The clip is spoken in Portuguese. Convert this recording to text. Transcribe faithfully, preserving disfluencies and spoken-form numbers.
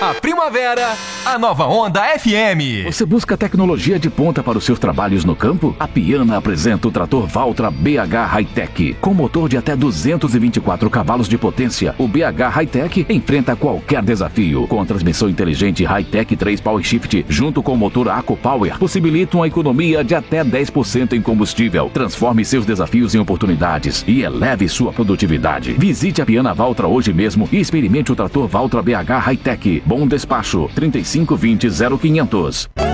A primavera, a nova onda F M. Você busca tecnologia de ponta para os seus trabalhos no campo? A Piana apresenta o trator Valtra B H Hightech. Com motor de até duzentos e vinte e quatro cavalos de potência, o B H Hightech enfrenta qualquer desafio. Com a transmissão inteligente Hightech três Power Shift, junto com o motor AcoPower, possibilita uma economia de até dez por cento em combustível. Transforme seus desafios em oportunidades e eleve sua produtividade. Visite a Piana Valtra hoje mesmo e experimente o trator Valtra B H Hightech. Bom despacho, trinta e cinco vinte, zero quinhentos.